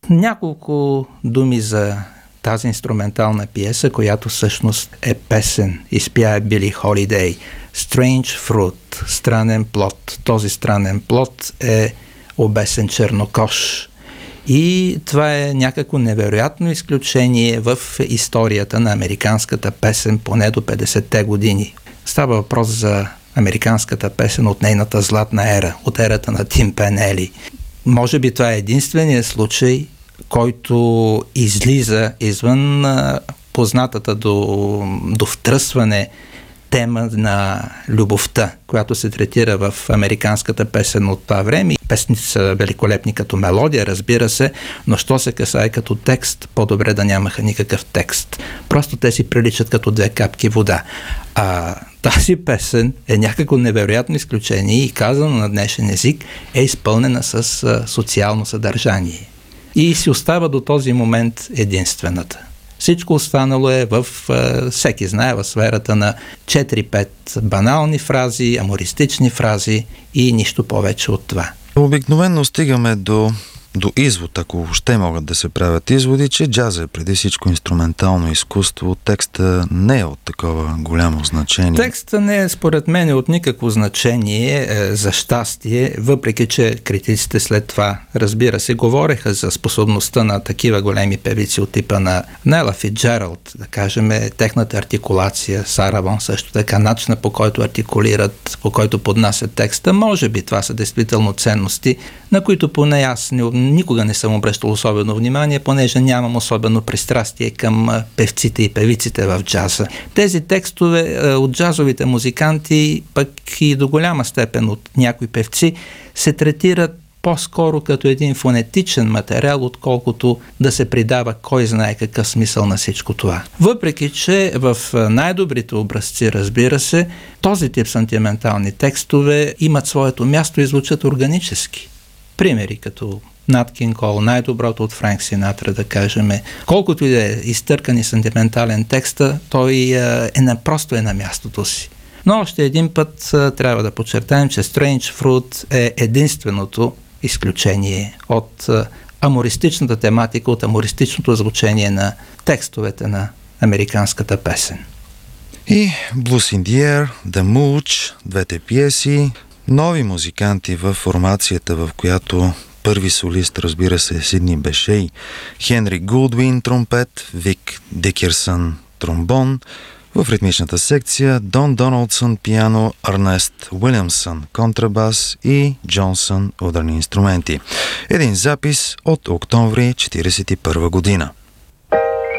Няколко думи за тази инструментална пиеса, която всъщност е песен. Изпя Били Холидей. Strange Fruit, странен плод. Този странен плод е обесен чернокош. И това е някакво невероятно изключение в историята на американската песен поне до 50-те години. Става въпрос за американската песен от нейната златна ера, от ерата на Тим Пенели. Може би това е единственият случай, който излиза извън познатата до втръсване тема на любовта, която се третира в американската песен от това време. Песните са великолепни като мелодия, разбира се, но що се касае като текст, по-добре да нямаха никакъв текст. Просто те си приличат като две капки вода. А тази песен е някакво невероятно изключение и казано на днешен език е изпълнена с социално съдържание. И си остава до този момент единствената. Всичко останало е всеки знае, в сферата на 4-5 банални фрази, амористични фрази и нищо повече от това. Обикновено стигаме до извод, ако въобще могат да се правят изводи, че джазът е преди всичко инструментално изкуство. Текста не е от такова голямо значение. Текста не е, според мен, от никакво значение за щастие, въпреки че критиците след това, разбира се, говореха за способността на такива големи певици от типа на Ела Фицджералд, да кажем, техната артикулация, Сара Вон също така, начина по който артикулират, по който поднасят текста. Може би това са действително ценности, на които поне аз никога не съм обръщал особено внимание, понеже нямам особено пристрастие към певците и певиците в джаза. Тези текстове от джазовите музиканти, пък и до голяма степен от някои певци, се третират по-скоро като един фонетичен материал, отколкото да се придава кой знае какъв смисъл на всичко това. Въпреки че в най-добрите образци, разбира се, този тип сантиментални текстове имат своето място и звучат органически. Примери като Нат Кинг Кол, най-доброто от Франк Синатра, да кажем. Колкото и да е изтъркан и сантиментален текста, той просто е на мястото си. Но още един път трябва да подчертаем, че Strange Fruit е единственото изключение от амористичната тематика, от амористичното звучение на текстовете на американската песен. И Blues in the Air, The Mooch, двете пиеси, нови музиканти в формацията, в която първи солист, разбира се, Сидни Бешей, Хенри Гулдуин тромпет, Вик Дикерсън тромбон, в ритмичната секция Дон Доналдсън пиано, Арнест Уилямсън контрабас и Джонсън ударни инструменти. Един запис от октомври 1941 година.